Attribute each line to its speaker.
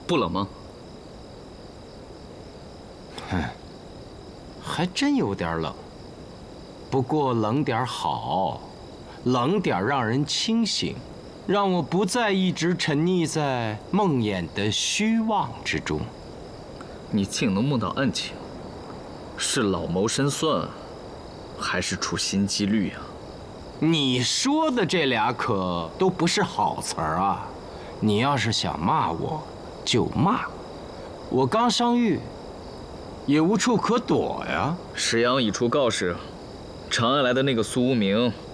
Speaker 1: 不冷吗？
Speaker 2: 还真有点冷。不过冷点好，冷点让人清醒，让我不再一直沉溺在梦魇的虚妄之中。
Speaker 1: 你竟能梦到案情，是老谋深算，还是处心积虑啊？
Speaker 2: 你说的这俩可都不是好词儿啊！你要是想骂我，就骂。我刚伤愈，也无处可躲呀。
Speaker 1: 石阳已出告示，长安来的那个苏无名